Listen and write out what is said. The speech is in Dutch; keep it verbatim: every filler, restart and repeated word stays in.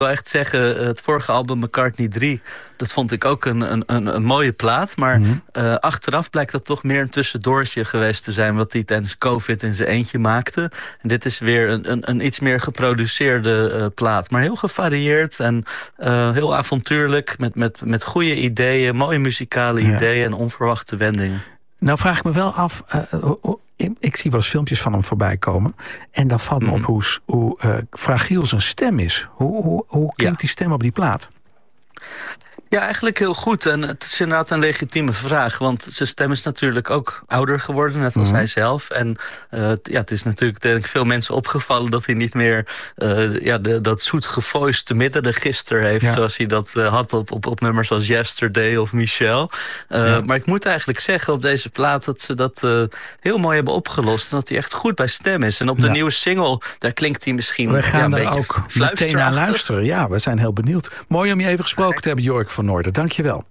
wil echt zeggen, het vorige album McCartney drie... dat vond ik ook een, een, een, een mooie plaat. Maar mm-hmm. uh, achteraf blijkt dat toch meer een tussendoortje geweest te zijn... wat hij tijdens COVID in zijn eentje maakte. En dit is weer een, een, een iets meer geproduceerde uh, plaat. Maar heel gevarieerd en uh, heel avontuurlijk... Met, met, met goede ideeën, mooie muzikale ja. ideeën... en onverwachte wendingen. Nou vraag ik me wel af... Uh, ik zie wel eens filmpjes van hem voorbij komen. En dan valt me mm. op hoe, hoe uh, fragiel zijn stem is. Hoe, hoe, hoe klinkt ja. die stem op die plaat? Ja, eigenlijk heel goed. En het is inderdaad een legitieme vraag. Want zijn stem is natuurlijk ook ouder geworden, net als mm-hmm. hij zelf. En uh, ja, het is natuurlijk denk ik veel mensen opgevallen... dat hij niet meer uh, ja, de, dat zoet gevoiste middenregister heeft... Ja. zoals hij dat uh, had op, op, op nummers als Yesterday of Michelle. Uh, ja. Maar ik moet eigenlijk zeggen op deze plaat... dat ze dat uh, heel mooi hebben opgelost. En dat hij echt goed bij stem is. En op de ja. nieuwe single, daar klinkt hij misschien... We gaan ja, er ook meteen naar luisteren. Ja, we zijn heel benieuwd. Mooi om je even gesproken te hebben, Jorik van Noorden. Dank je wel.